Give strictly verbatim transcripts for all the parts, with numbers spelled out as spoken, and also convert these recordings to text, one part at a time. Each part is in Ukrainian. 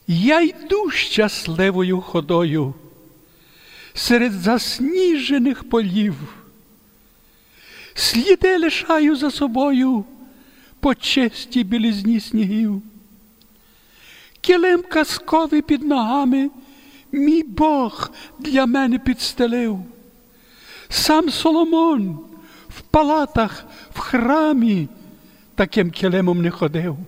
Я йду щасливою ходою серед засніжених полів, сліди лишаю за собою по чистій білизні снігів. Килим казковий під ногами мій Бог для мене підстелив. Сам Соломон в палатах, в храмі таким килимом не ходив.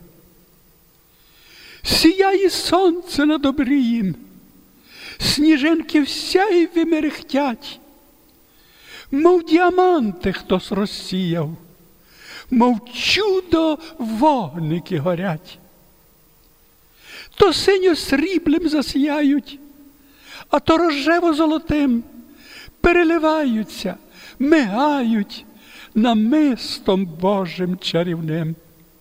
Сіяє сонце над обрієм, сніжинки всяєві мерехтять, мов діаманти хтось розсіяв, мов чудо вогники горять. То синьо-сріблим засіяють, а то рожево-золотим переливаються, мигають намистом Божим чарівним.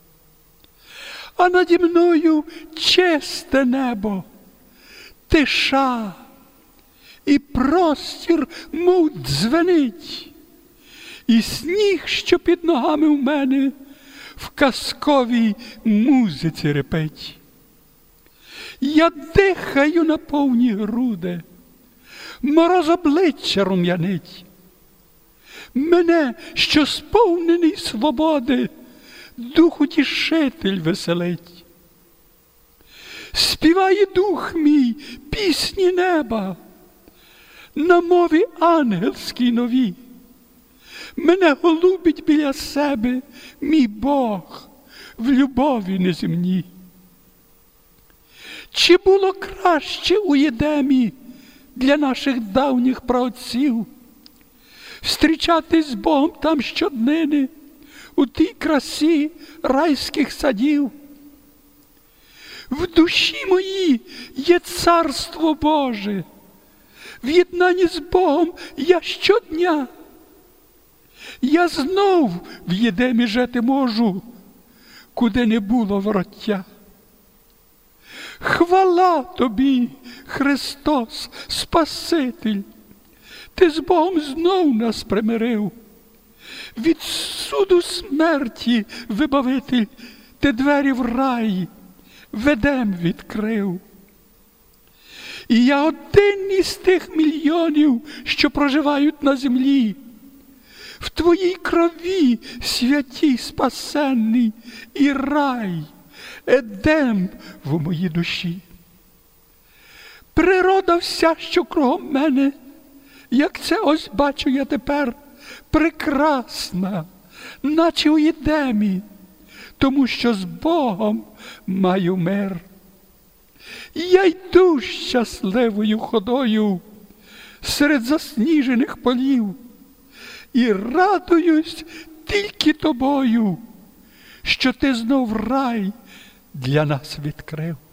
А наді мною чисте небо, тиша і простір, мов дзвенить, і сніг, що під ногами в мене, в казковій музиці репить. Я дихаю на повні груди, мороз обличчя рум'янить. Мене, що сповнений свободи, Дух Утішитель веселить. Співає дух мій пісні неба на мові ангельській нові. Мене голубить біля себе мій Бог в любові неземній. Чи було краще у Єдемі для наших давніх праотців встрічатись з Богом там щоднини у тій красі райських садів? В душі моїй є Царство Боже, в єднанні з Богом я щодня. Я знов в Єдемі жити можу, куди не було вороття. Хвала тобі, Христос, Спаситель! Ти з Богом знов нас примирив. Від суду смерті, вибавитель, ти двері в рай в Едем відкрив. І я один із тих мільйонів, що проживають на землі. В твоїй крові, святій спасенний, і рай, Едем в моїй душі. Природа вся, що кругом мене, як це ось бачу я тепер, прекрасна, наче у Єдемі, тому що з Богом маю мир. Я йду щасливою ходою серед засніжених полів і радуюсь тільки тобою, що ти знов рай для нас відкрив.